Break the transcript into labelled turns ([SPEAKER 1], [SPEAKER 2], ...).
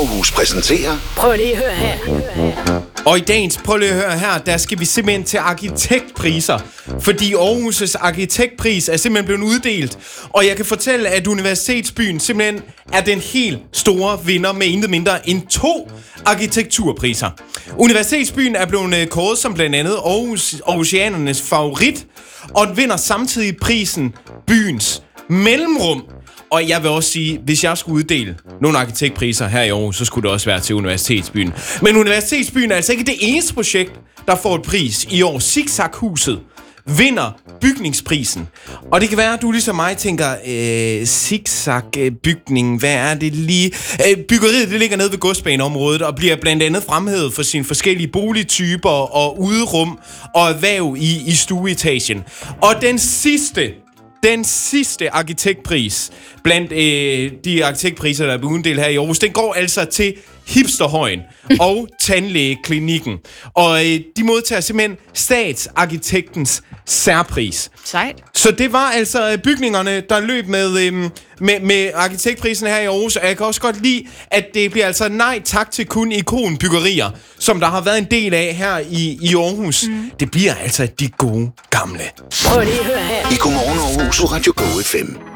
[SPEAKER 1] Aarhus præsenterer...
[SPEAKER 2] Prøv lige at høre her.
[SPEAKER 3] Og i dagens Prøv lige at høre her, der skal vi simpelthen til arkitektpriser. Fordi Aarhus' arkitektpris er simpelthen blevet uddelt. Og jeg kan fortælle, at Universitetsbyen simpelthen er den helt store vinder med intet mindre end 2 arkitekturpriser. Universitetsbyen er blevet kåret som blandt andet Aarhusianernes favorit, og vinder samtidig prisen Byens Mellemrum. Og jeg vil også sige, hvis jeg skulle uddele nogle arkitektpriser her i Aarhus, så skulle det også være til Universitetsbyen. Men Universitetsbyen er altså ikke det eneste projekt, der får et pris i år. Zigzaghuset vinder bygningsprisen. Og det kan være, at du ligesom mig tænker, zigzagbygning, hvad er det lige? Byggeriet, det ligger nede ved godsbaneområdet og bliver blandt andet fremhævet for sine forskellige boligtyper og uderum og erhverv i stueetagen. Og den sidste arkitektpris blandt de arkitektpriser, der er blevet uddelt her i Aarhus, den går altså til Hipsterhøjen og Tandlægeklinikken. Og de modtager simpelthen statsarkitektens særpris.
[SPEAKER 4] Sejt.
[SPEAKER 3] Så det var altså bygningerne, der løb med arkitektprisen her i Aarhus. Og jeg kan også godt lide, at det bliver altså nej tak til kun ikonbyggerier, som der har været en del af her i Aarhus. Det bliver altså de gode gamle.
[SPEAKER 2] Prøv lige at høre her.
[SPEAKER 1] I Godmorgen Aarhus på Radio Go FM.